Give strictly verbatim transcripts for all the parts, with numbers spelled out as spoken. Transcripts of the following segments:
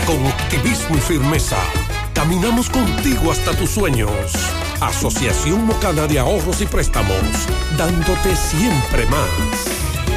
Con optimismo y firmeza, caminamos contigo hasta tus sueños. Asociación Mocana de Ahorros y Préstamos, dándote siempre más.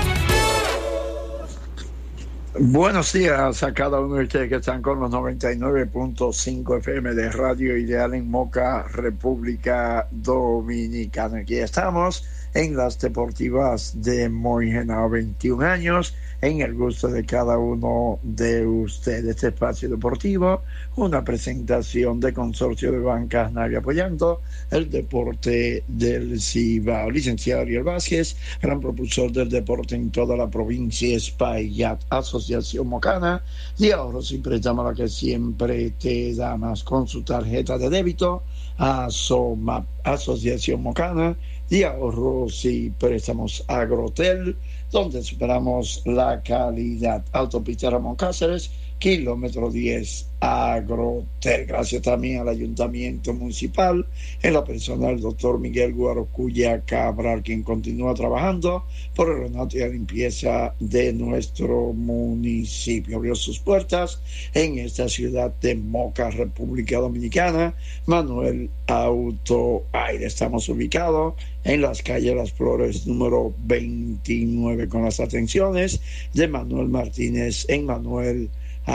Buenos días a cada uno de ustedes que están con los noventa y nueve punto cinco F M de Radio Ideal en Moca, República Dominicana. Aquí estamos en las deportivas de Moijenao, veintiún años, en el gusto de cada uno de ustedes. Este espacio deportivo, una presentación de Consorcio de Bancas Navia apoyando el deporte del Cibao. Licenciado Ariel Vázquez, gran propulsor del deporte en toda la provincia, Espaillat, Asociación Mocana de Ahorros y Préstamos, la que siempre te da más. Con su tarjeta de débito, Asomap, Asociación Mocana de Ahorros y Préstamos. Agrotel, donde superamos la calidad. Autopista Ramón Cáceres, kilómetro diez, Agrotel. Gracias también al Ayuntamiento Municipal, en la persona del doctor Miguel Guarocuya Cabral, quien continúa trabajando por el ornato y la limpieza de nuestro municipio. Abrió sus puertas en esta ciudad de Moca, República Dominicana, Manuel Auto Aire. Estamos ubicados en las calles Las Flores número veintinueve, con las atenciones de Manuel Martínez en Manuel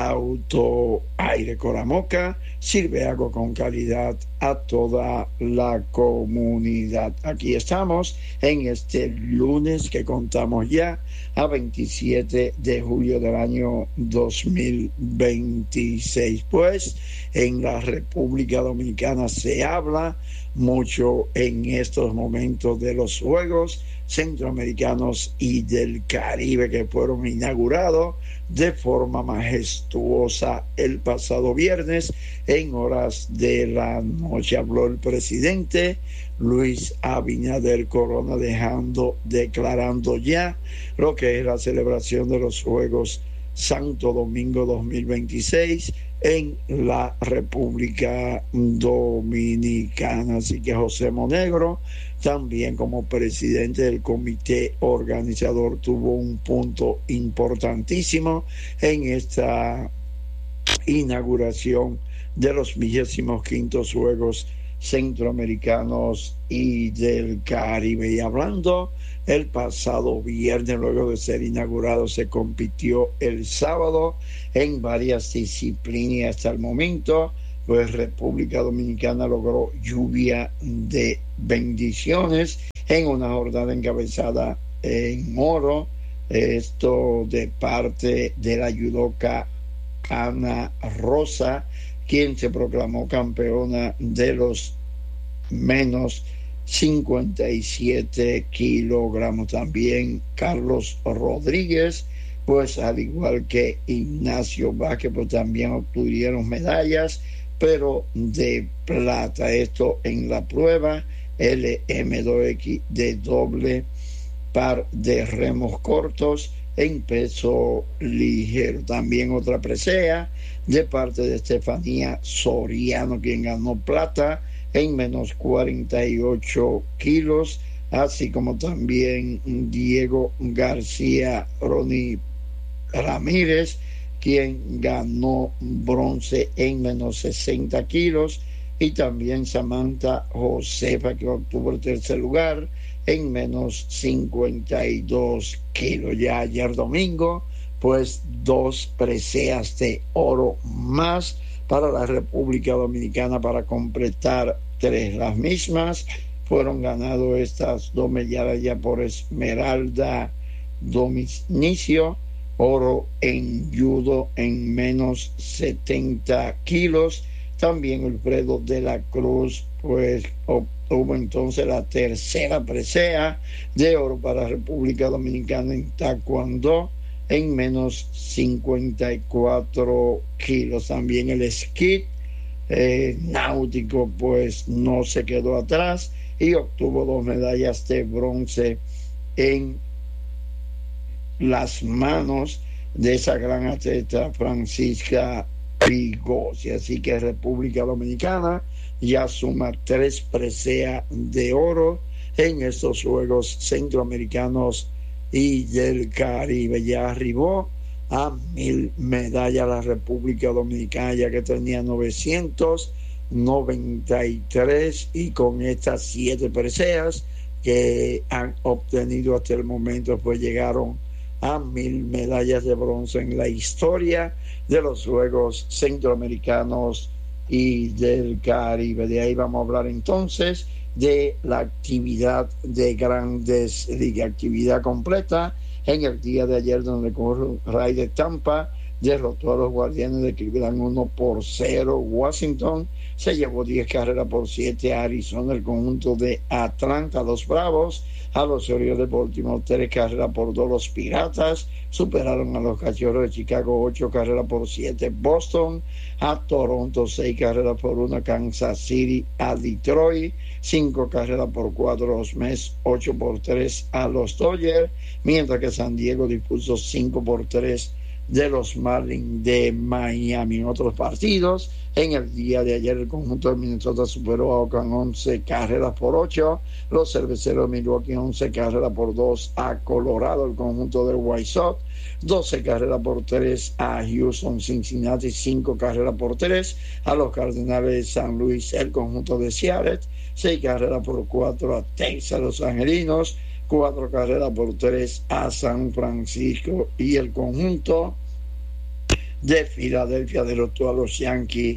Auto Aire. Coramoca sirve agua con calidad a toda la comunidad. Aquí estamos en este lunes que contamos ya a veintisiete de julio del año dos mil veintiséis. Pues en la República Dominicana se habla mucho en estos momentos de los Juegos Centroamericanos y del Caribe, que fueron inaugurados de forma majestuosa el pasado viernes en horas de la noche. Habló el presidente Luis Abinader Corona, dejando, declarando ya lo que es la celebración de los Juegos Santo Domingo dos mil veintiséis en la República Dominicana. Así que José Monegro, también como presidente del comité organizador, tuvo un punto importantísimo en esta inauguración de los vigésimos quintos Juegos Centroamericanos y del Caribe. Y hablando, el pasado viernes, luego de ser inaugurado, se compitió el sábado en varias disciplinas. Hasta el momento, pues República Dominicana logró lluvia de bendiciones en una jornada encabezada en oro, esto de parte de la judoka Ana Rosa, quien se proclamó campeona de los menos cincuenta y siete kilogramos. También Carlos Rodríguez, pues al igual que Ignacio Vázquez, pues también obtuvieron medallas, pero de plata. Esto en la prueba L M dos X de doble par de remos cortos en peso ligero. También otra presea de parte de Estefanía Soriano, quien ganó plata en menos cuarenta y ocho kilos, así como también Diego García Ronnie Ramírez, quien ganó bronce en menos sesenta kilos, y también Samantha Josefa, que obtuvo el tercer lugar en menos cincuenta y dos kilos. Ya ayer domingo, pues dos preseas de oro más para la República Dominicana para completar tres. Las mismas fueron ganadas estas dos medallas ya por Esmeralda Dominicio, oro en judo en menos setenta kilos. También Wilfredo de la Cruz, pues obtuvo entonces la tercera presea de oro para la República Dominicana en taekwondo en menos cincuenta y cuatro kilos. También el esquí eh, náutico, pues no se quedó atrás y obtuvo dos medallas de bronce en las manos de esa gran atleta Francisca Pigosi. Así que República Dominicana ya suma tres preseas de oro en estos Juegos Centroamericanos y del Caribe. Ya arribó a mil medallas la República Dominicana, ya que tenía novecientos noventa y tres, y con estas siete preseas que han obtenido hasta el momento, pues llegaron a mil medallas de bronce en la historia de los Juegos Centroamericanos y del Caribe. De ahí vamos a hablar entonces de la actividad de Grandes Ligas, actividad completa en el día de ayer, donde el Rays de Tampa derrotó a los Guardianes de Cleveland uno por cero. Washington se llevó diez carreras por siete a Arizona. El conjunto de Atlanta, los Bravos, a los Orioles de Baltimore tres carreras por dos. Los Piratas superaron a los Cachorros de Chicago ocho carreras por siete. Boston a Toronto seis carreras por una. Kansas City a Detroit cinco carreras por cuatro. Los Mets ocho por tres a los Dodgers, mientras que San Diego dispuso cinco por tres de los Marlins de Miami. En otros partidos, en el día de ayer el conjunto de Minnesota superó a Oakland once carreras por ocho. Los Cerveceros de Milwaukee once carreras por dos a Colorado. El conjunto de White Sox doce carreras por tres a Houston. Cincinnati cinco carreras por tres a los Cardenales de San Luis. El conjunto de Seattle seis carreras por cuatro a Texas. Los Angelinos cuatro carreras por tres a San Francisco, y el conjunto de Filadelfia derrotó a los Yankees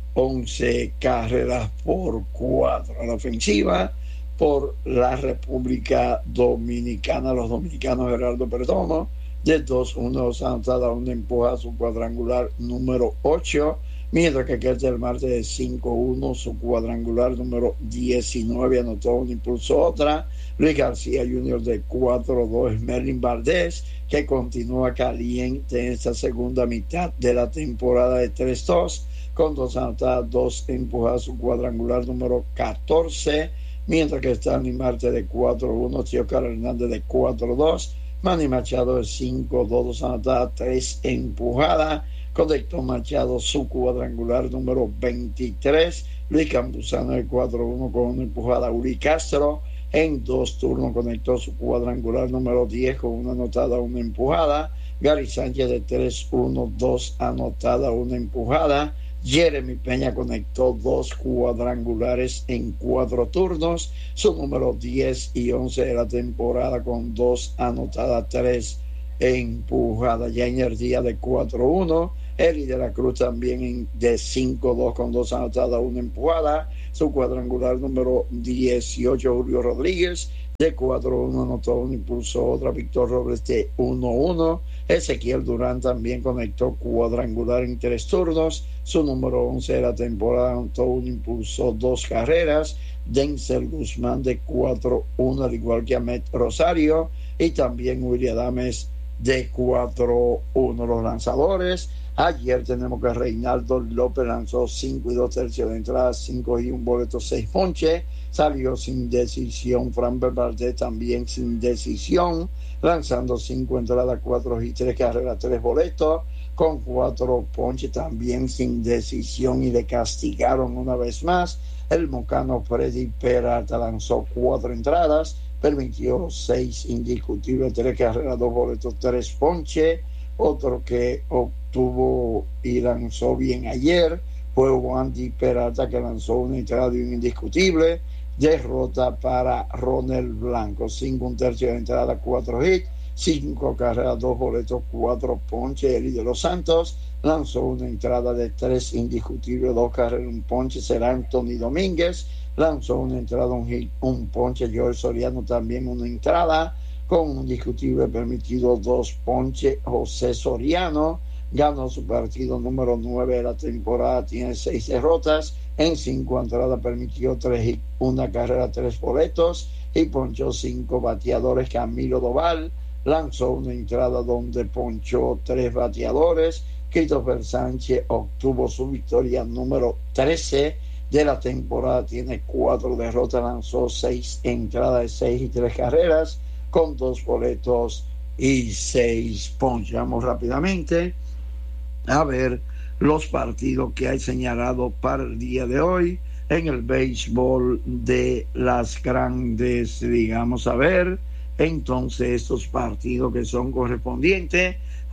once carreras por cuatro. A la ofensiva por la República Dominicana, los dominicanos Gerardo Perdomo de dos uno anotada, una empuja a su cuadrangular número ocho, mientras que Ketel Marte de cinco uno, su cuadrangular número diecinueve, anotó un impulso otra. Luis García junior de cuatro dos. Merlin Valdés, que continúa caliente en esta segunda mitad de la temporada de tres dos, con dos anotadas, dos empujadas, su cuadrangular número catorce, mientras que Stanley Marte de cuatro uno, Teócar Hernández de cuatro dos, Manny Machado de cinco dos, dos anotadas, tres empujadas, con Héctor Machado su cuadrangular número veintitrés. Luis Campuzano de cuatro uno con una empujada. Uri Castro en dos turnos conectó su cuadrangular número diez con una anotada, una empujada. Gary Sánchez de tres uno, dos anotada, una empujada. Jeremy Peña conectó dos cuadrangulares en cuatro turnos, su número diez y once de la temporada, con dos anotadas, tres empujadas. Jainer Díaz de cuatro uno. Eli de la Cruz también de cinco dos con dos anotadas, una empujada. Su cuadrangular número dieciocho. Julio Rodríguez de cuatro uno anotó un impulso otra. Víctor Robles de uno uno. Ezequiel Durán también conectó cuadrangular en tres turnos. Su número once de la temporada, anotó un impulso dos carreras. Denzel Guzmán de cuatro uno, al igual que Ahmed Rosario, y también William Adames de cuatro uno. Los lanzadores: ayer tenemos que Reinaldo López lanzó cinco y dos tercios de entrada, cinco y un boleto, seis ponches, salió sin decisión. Fran Valdez también sin decisión, lanzando cinco entradas, cuatro y tres carreras, tres boletos, con cuatro ponches, también sin decisión, y le castigaron una vez más. El mocano Freddy Peralta lanzó cuatro entradas, permitió seis indiscutibles, tres carreras, dos boletos, tres ponches. Otro que obtuvo y lanzó bien ayer fue Wandy Peralta, que lanzó una entrada y un indiscutible. Derrota para Ronel Blanco, cinco un tercio de entrada, cuatro hits, cinco carreras, dos boletos, cuatro ponches. Eli de los Santos lanzó una entrada de tres indiscutibles, dos carreras, un ponche. Será Anthony Domínguez lanzó una entrada, un hit, un ponche. George Soriano también una entrada con un indiscutible, permitido dos ponches. José Soriano ganó su partido número nueve de la temporada, tiene seis derrotas en cinco entradas, permitió tres hits, una carrera, tres boletos, y ponchó cinco bateadores. Camilo Doval lanzó una entrada donde ponchó tres bateadores. Christopher Sánchez obtuvo su victoria número trece de la temporada, tiene cuatro derrotas, lanzó seis entradas de seis y tres carreras, con dos boletos y seis ponches. Vamos rápidamente a ver los partidos que hay señalado para el día de hoy en el béisbol de las Grandes Ligas. Vamos a ver entonces estos partidos que son correspondientes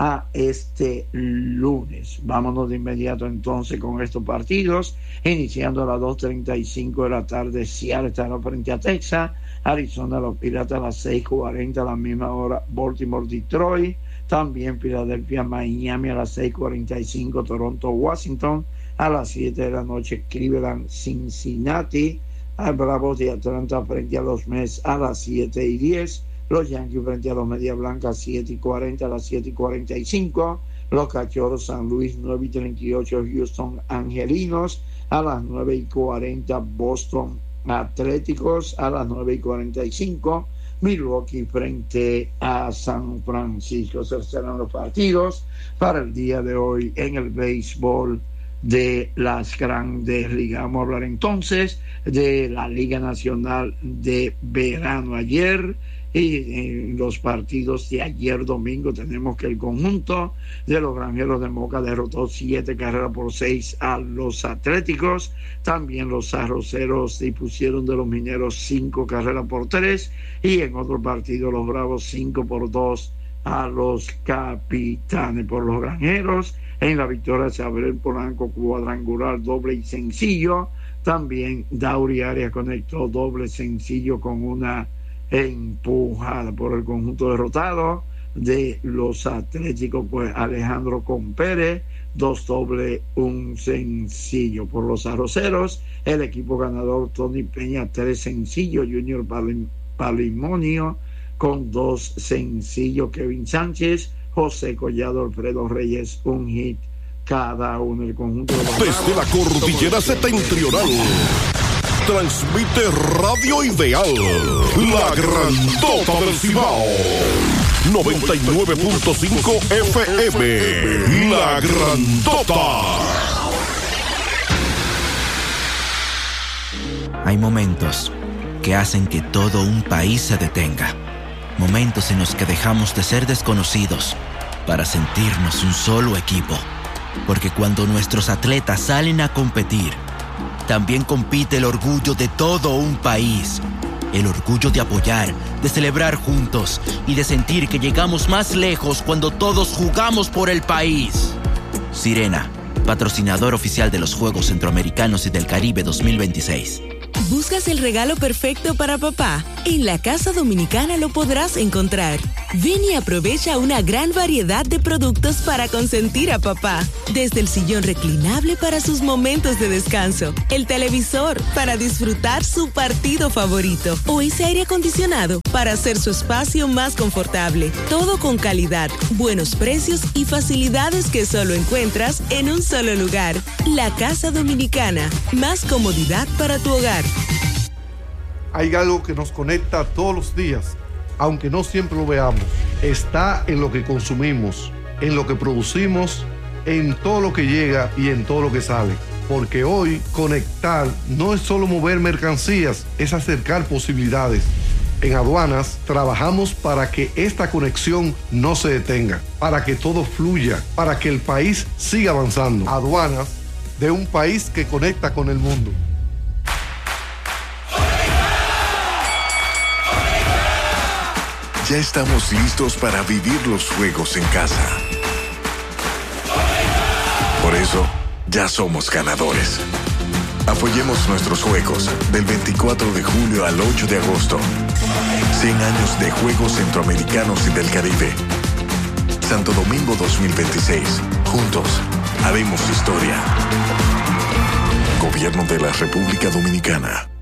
a este lunes. Vámonos de inmediato entonces con estos partidos, iniciando a las dos treinta y cinco de la tarde. Seattle estará frente a Texas, Arizona los Piratas a las seis cuarenta, a la misma hora Baltimore Detroit, también Filadelfia Miami a las seis cuarenta y cinco, Toronto Washington a las siete de la noche, Cleveland Cincinnati, a Bravos de Atlanta frente a los Mets a las siete y diez, los Yankees frente a los Medias Blancas siete y cuarenta, a las siete y cuarenta y cinco, los Cachorros San Luis nueve y treinta y ocho, Houston Angelinos a las nueve y cuarenta, Boston Atléticos a las nueve y cuarenta y cinco, Milwaukee frente a San Francisco. Esos serán los partidos para el día de hoy en el béisbol de las Grandes Ligas. Vamos a hablar entonces de la Liga Nacional de Verano. Ayer y en los partidos de ayer domingo tenemos que el conjunto de los Granjeros de Moca derrotó siete carreras por seis a los Atléticos. También los Arroceros dispusieron de los Mineros cinco carreras por tres, y en otro partido los Bravos cinco por dos a los Capitanes. Por los Granjeros, en la victoria Sabrel Polanco cuadrangular doble y sencillo. También Dauri Arias conectó doble sencillo con una empujada. Por el conjunto derrotado de los Atléticos, pues Alejandro Compere, dos doble, un sencillo. Por los Arroceros, el equipo ganador Tony Peña, tres sencillos, Junior Palim, Palimonio con dos sencillos, Kevin Sánchez, José Collado, Alfredo Reyes, un hit cada uno. El conjunto de los desde la cordillera septentrional transmite Radio Ideal, la grandota del Cibao, noventa y nueve punto cinco F M, la grandota. Hay momentos que hacen que todo un país se detenga. Momentos en los que dejamos de ser desconocidos para sentirnos un solo equipo. Porque cuando nuestros atletas salen a competir, también compite el orgullo de todo un país. El orgullo de apoyar, de celebrar juntos y de sentir que llegamos más lejos cuando todos jugamos por el país. Sirena, patrocinador oficial de los Juegos Centroamericanos y del Caribe dos mil veintiséis. ¿Buscas el regalo perfecto para papá? En la Casa Dominicana lo podrás encontrar. Ven y aprovecha una gran variedad de productos para consentir a papá. Desde el sillón reclinable para sus momentos de descanso, el televisor para disfrutar su partido favorito o ese aire acondicionado para hacer su espacio más confortable. Todo con calidad, buenos precios y facilidades que solo encuentras en un solo lugar. La Casa Dominicana, más comodidad para tu hogar. Hay algo que nos conecta todos los días, aunque no siempre lo veamos. Está en lo que consumimos, en lo que producimos, en todo lo que llega y en todo lo que sale. Porque hoy conectar no es solo mover mercancías, es acercar posibilidades. En Aduanas trabajamos para que esta conexión no se detenga, para que todo fluya, para que el país siga avanzando. Aduanas, de un país que conecta con el mundo. Ya estamos listos para vivir los juegos en casa. Por eso, ya somos ganadores. Apoyemos nuestros juegos del veinticuatro de julio al ocho de agosto. cien años de Juegos Centroamericanos y del Caribe. Santo Domingo dos mil veintiséis. Juntos, haremos historia. Gobierno de la República Dominicana.